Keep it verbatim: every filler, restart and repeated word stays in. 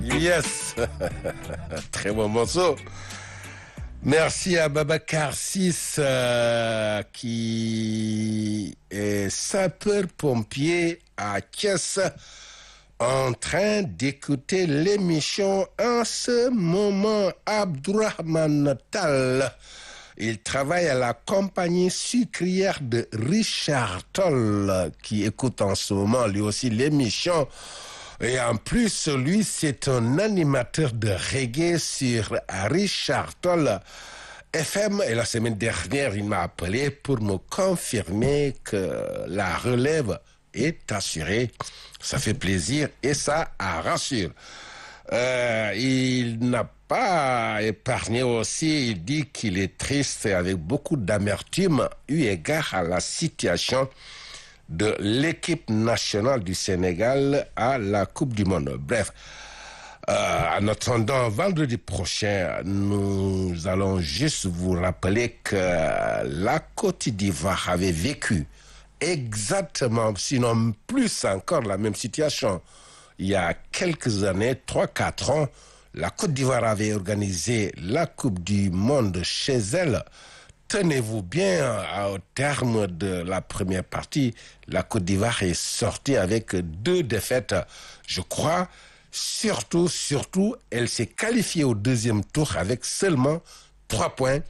Yes. Très bon morceau. Merci à Babacar Sis euh, qui est sapeur-pompier à Thiès en train d'écouter l'émission en ce moment. Abdourahmane Tal. Il travaille à la compagnie sucrière de Richard Toll qui écoute en ce moment lui aussi l'émission. Et en plus, lui, c'est un animateur de reggae sur Richard Toll F M. Et la semaine dernière, il m'a appelé pour me confirmer que la relève est assurée. Ça fait plaisir et ça rassure. Euh, il n'a pas épargné aussi, il dit qu'il est triste avec beaucoup d'amertume eu égard à la situation de l'équipe nationale du Sénégal à la Coupe du Monde. Bref, euh, en attendant vendredi prochain, nous allons juste vous rappeler que la Côte d'Ivoire avait vécu exactement, sinon plus encore, la même situation. Il y a quelques années, trois quatre ans, la Côte d'Ivoire avait organisé la Coupe du Monde chez elle. Tenez-vous bien, au terme de la première partie, la Côte d'Ivoire est sortie avec deux défaites, je crois. Surtout, surtout, elle s'est qualifiée au deuxième tour avec seulement trois points